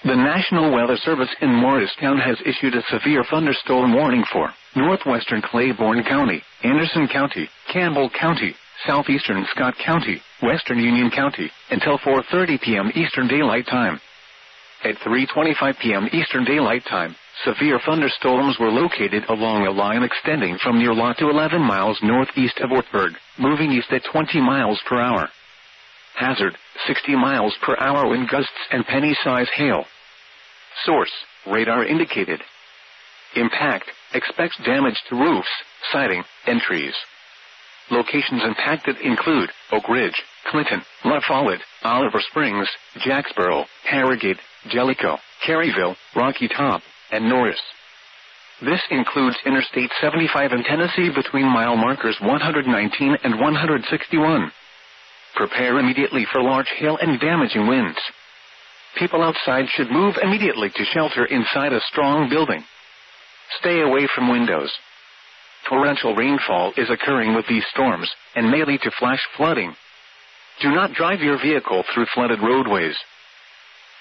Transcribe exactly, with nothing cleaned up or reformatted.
The National Weather Service in Morristown has issued a severe thunderstorm warning for northwestern Claiborne County, Anderson County, Campbell County, southeastern Scott County, western Union County, until four thirty p.m. Eastern Daylight Time. At three twenty-five p.m. Eastern Daylight Time, severe thunderstorms were located along a line extending from near Lot to eleven miles northeast of Ortberg, moving east at twenty miles per hour. Hazard, sixty miles per hour wind gusts and penny-size hail. Source, radar indicated. Impact, expects damage to roofs, siding, and trees. Locations impacted include Oak Ridge, Clinton, La Follette, Oliver Springs, Jacksboro, Harrogate, Jellicoe, Caryville, Rocky Top, and Norris. This includes Interstate seventy-five in Tennessee between mile markers one hundred nineteen and one hundred sixty-one. Prepare immediately for large hail and damaging winds. People outside should move immediately to shelter inside a strong building. Stay away from windows. Torrential rainfall is occurring with these storms and may lead to flash flooding. Do not drive your vehicle through flooded roadways.